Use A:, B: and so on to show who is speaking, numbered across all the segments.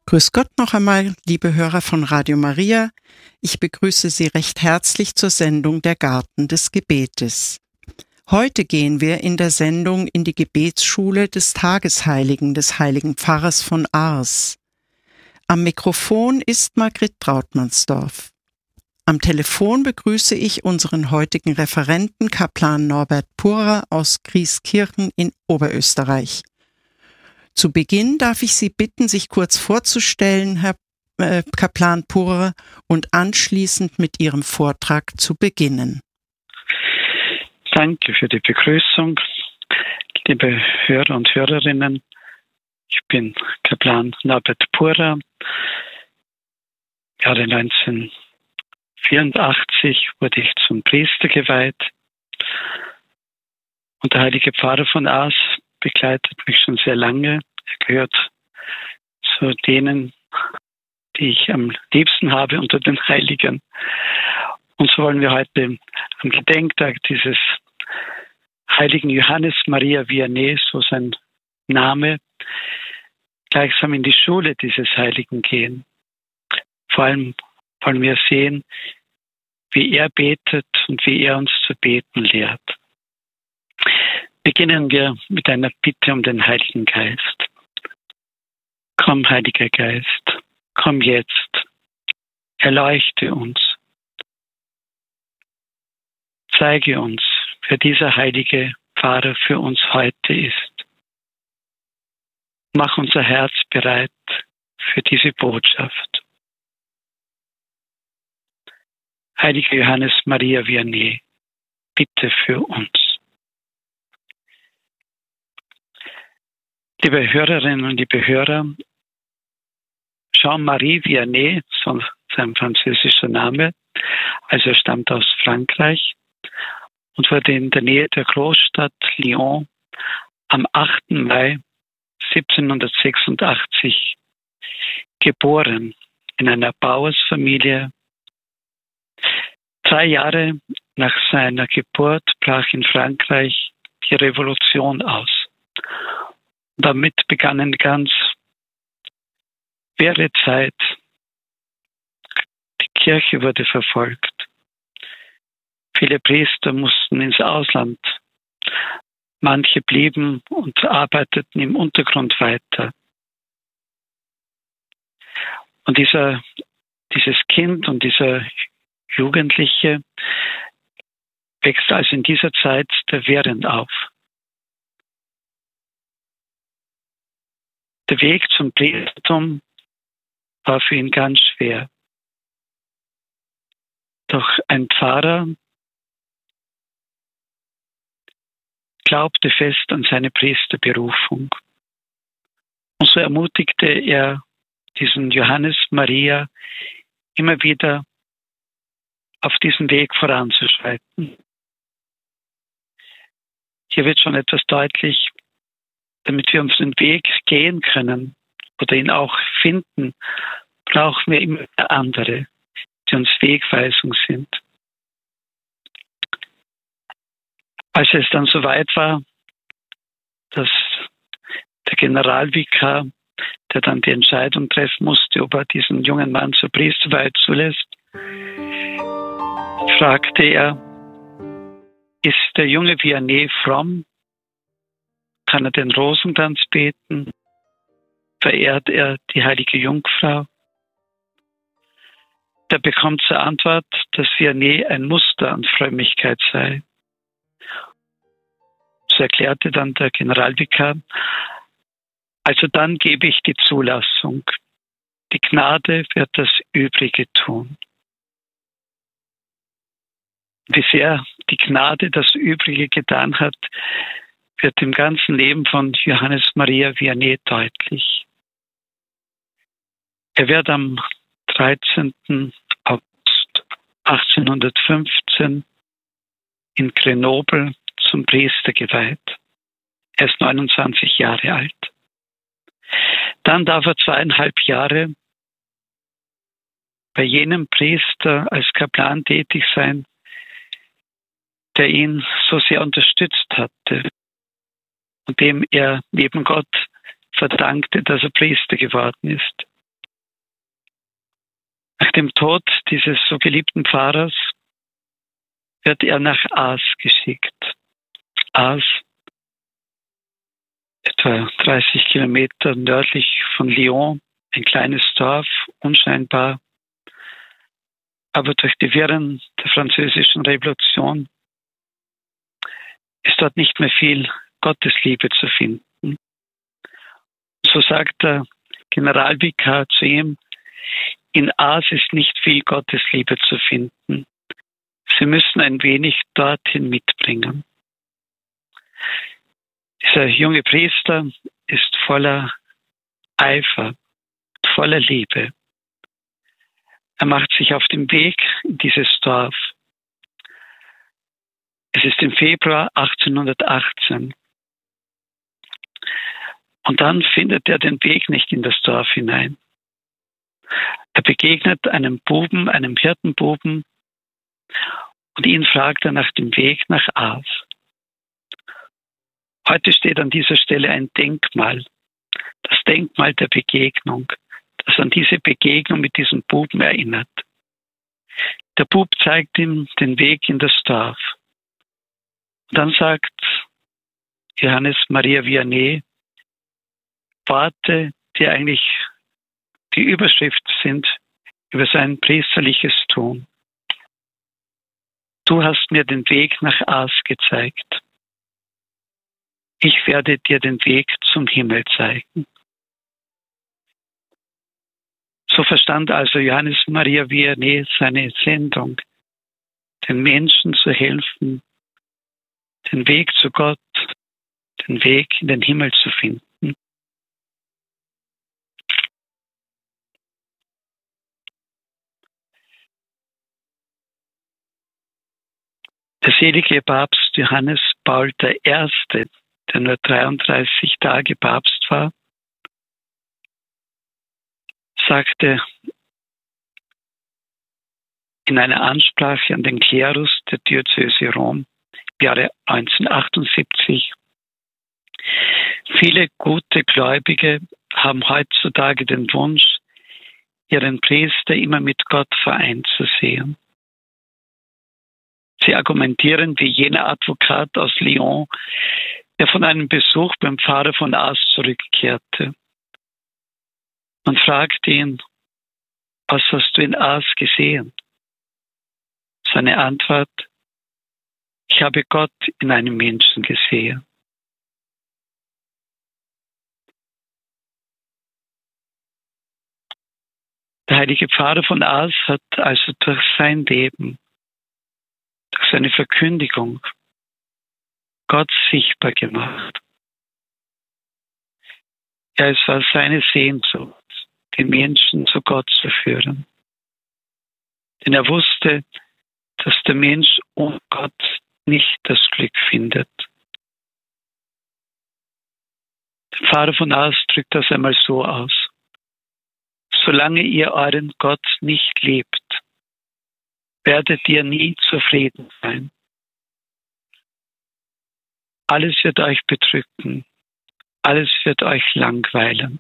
A: Grüß Gott noch einmal, liebe Hörer von Radio Maria. Ich begrüße Sie recht herzlich zur Sendung Der Garten des Gebetes. Heute gehen wir in der Sendung in die Gebetsschule des Tagesheiligen, des heiligen Pfarrers von Ars. Am Mikrofon ist Margrit Trautmannsdorf. Am Telefon begrüße ich unseren heutigen Referenten, Kaplan Norbert Purer aus Grieskirchen in Oberösterreich. Zu Beginn darf ich Sie bitten, sich kurz vorzustellen, Herr Kaplan Purer, und anschließend mit Ihrem Vortrag zu beginnen.
B: Danke für die Begrüßung, liebe Hörer und Hörerinnen. Ich bin Kaplan Norbert Purer. Jahre 1984 wurde ich zum Priester geweiht. Und der heilige Pfarrer von Ars begleitet mich schon sehr lange. Er gehört zu denen, die ich am liebsten habe unter den Heiligen. Und so wollen wir heute am Gedenktag dieses heiligen Johannes Maria Vianney, so sein Name, gleichsam in die Schule dieses Heiligen gehen. Vor allem wollen wir sehen, wie er betet und wie er uns zu beten lehrt. Beginnen wir mit einer Bitte um den Heiligen Geist. Komm, Heiliger Geist, komm jetzt, erleuchte uns. Zeige uns, wer dieser heilige Pfarrer für uns heute ist. Mach unser Herz bereit für diese Botschaft. Heiliger Johannes Maria Vianney, bitte für uns. Liebe Hörerinnen und liebe Hörer, Jean-Marie Vianney, so sein französischer Name, also er stammt aus Frankreich und wurde in der Nähe der Großstadt Lyon am 8. Mai 1786 geboren in einer Bauersfamilie. 3 Jahre nach seiner Geburt brach in Frankreich die Revolution aus. Damit begann eine ganz schwere Zeit. Die Kirche wurde verfolgt. Viele Priester mussten ins Ausland. Manche blieben und arbeiteten im Untergrund weiter. Und dieses Kind und dieser Jugendliche wächst also in dieser Zeit der Wehren auf. Der Weg zum Priestertum war für ihn ganz schwer. Doch ein Pfarrer glaubte fest an seine Priesterberufung. Und so ermutigte er diesen Johannes Maria immer wieder auf diesen Weg voranzuschreiten. Hier wird schon etwas deutlich, damit wir auf den Weg gehen können oder ihn auch finden, brauchen wir immer andere, die uns Wegweisung sind. Als es dann soweit war, dass der Generalvikar, der dann die Entscheidung treffen musste, ob er diesen jungen Mann zur Priesterweihe zulässt, fragte er, ist der junge Vianney fromm? Kann er den Rosenkranz beten? Verehrt er die heilige Jungfrau? Da bekommt zur Antwort, dass Vianney ein Muster an Frömmigkeit sei. So erklärte dann der Generalvikar, also dann gebe ich die Zulassung. Die Gnade wird das Übrige tun. Wie sehr die Gnade das Übrige getan hat, wird im ganzen Leben von Johannes Maria Vianney deutlich. Er wird am 13. August 1815 in Grenoble zum Priester geweiht. Er ist 29 Jahre alt. Dann darf er 2,5 Jahre bei jenem Priester als Kaplan tätig sein, der ihn so sehr unterstützt hatte und dem er neben Gott verdankte, dass er Priester geworden ist. Nach dem Tod dieses so geliebten Pfarrers wird er nach Ars geschickt. Ars, etwa 30 Kilometer nördlich von Lyon, ein kleines Dorf, unscheinbar, aber durch die Wirren der französischen Revolution ist dort nicht mehr viel Gottesliebe zu finden. So sagt der Generalvikar zu ihm, in Ars ist nicht viel Gottesliebe zu finden. Sie müssen ein wenig dorthin mitbringen. Dieser junge Priester ist voller Eifer, voller Liebe. Er macht sich auf den Weg in dieses Dorf. Es ist im Februar 1818. Und dann findet er den Weg nicht in das Dorf hinein. Er begegnet einem Buben, einem Hirtenbuben, und ihn fragt er nach dem Weg nach Ars. Heute steht an dieser Stelle ein Denkmal, das Denkmal der Begegnung, das an diese Begegnung mit diesem Buben erinnert. Der Bub zeigt ihm den Weg in das Dorf. Und dann sagt Johannes Maria Vianney Worte, die eigentlich die Überschrift sind über sein priesterliches Tun. Du hast mir den Weg nach Ars gezeigt. Ich werde dir den Weg zum Himmel zeigen. So verstand also Johannes Maria Vianney seine Sendung, den Menschen zu helfen, den Weg zu Gott, den Weg in den Himmel zu finden. Der selige Papst Johannes Paul I., der nur 33 Tage Papst war, sagte in einer Ansprache an den Klerus der Diözese Rom im Jahre 1978, viele gute Gläubige haben heutzutage den Wunsch, ihren Priester immer mit Gott vereint zu sehen. Sie argumentieren wie jener Advokat aus Lyon, der von einem Besuch beim Pfarrer von Ars zurückkehrte. Man fragt ihn, was hast du in Ars gesehen? Seine Antwort, ich habe Gott in einem Menschen gesehen. Der heilige Pfarrer von Ars hat also durch sein Leben, durch seine Verkündigung Gott sichtbar gemacht. Ja, es war seine Sehnsucht, den Menschen zu Gott zu führen. Denn er wusste, dass der Mensch ohne Gott nicht das Glück findet. Der Pfarrer von Ars drückt das einmal so aus. Solange ihr euren Gott nicht liebt, werdet ihr nie zufrieden sein. Alles wird euch bedrücken, alles wird euch langweilen.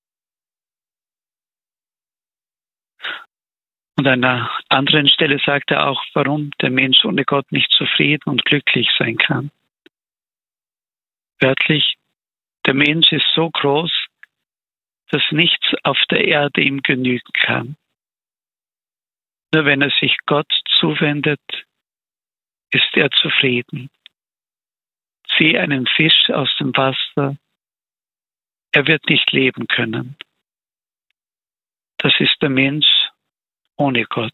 B: Und an einer anderen Stelle sagt er auch, warum der Mensch ohne Gott nicht zufrieden und glücklich sein kann. Wörtlich, der Mensch ist so groß, dass nichts auf der Erde ihm genügen kann. Nur wenn er sich Gott zuwendet, ist er zufrieden. Sieh einen Fisch aus dem Wasser, er wird nicht leben können. Das ist der Mensch ohne Gott.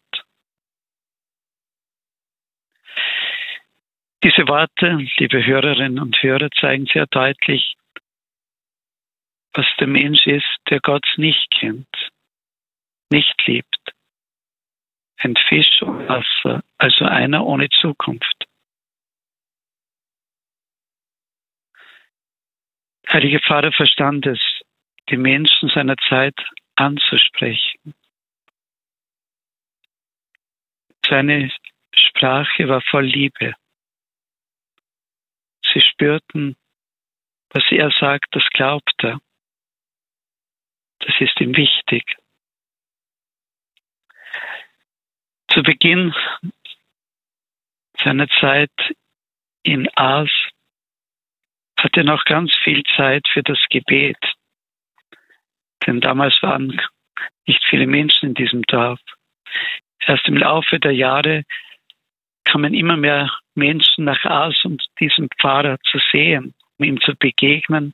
B: Diese Worte, liebe Hörerinnen und Hörer, zeigen sehr deutlich, was der Mensch ist, der Gott nicht kennt, nicht liebt. Ein Fisch im Wasser, also einer ohne Zukunft. Der heilige Pfarrer verstand es, die Menschen seiner Zeit anzusprechen. Seine Sprache war voll Liebe. Sie spürten, was er sagt, das glaubt er. Das ist ihm wichtig. Zu Beginn seiner Zeit in Aas hatte er noch ganz viel Zeit für das Gebet. Denn damals waren nicht viele Menschen in diesem Dorf. Erst im Laufe der Jahre kamen immer mehr Menschen nach Aas, um diesen Pfarrer zu sehen, um ihm zu begegnen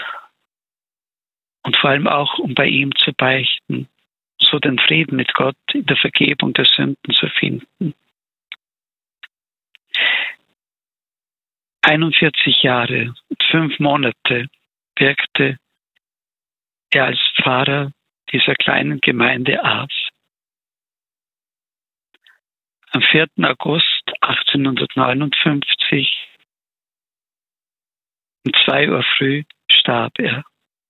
B: und vor allem auch, um bei ihm zu beichten, so den Frieden mit Gott in der Vergebung der Sünden zu finden. 41 Jahre und 5 Monate wirkte er als Pfarrer dieser kleinen Gemeinde Aas. Am 4. August 1859 um 2 Uhr früh starb er.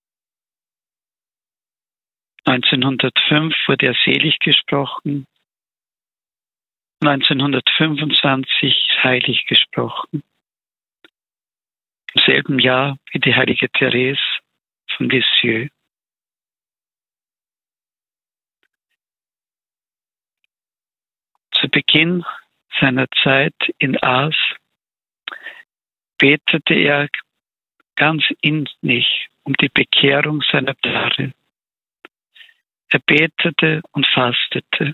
B: 1905 wurde er selig gesprochen, 1925 heilig gesprochen. Im selben Jahr wie die heilige Therese von Lisieux. Zu Beginn seiner Zeit in Aas betete er ganz innig um die Bekehrung seiner Pfarrer. Er betete und fastete,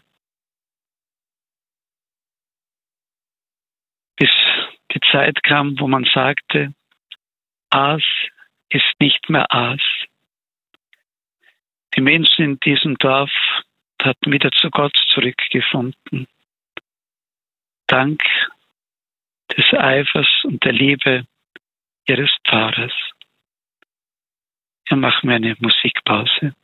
B: bis die Zeit kam, wo man sagte, Aas ist nicht mehr Aas. Die Menschen in diesem Dorf hatten wieder zu Gott zurückgefunden. Dank des Eifers und der Liebe ihres Pfarrers. Wir machen eine Musikpause.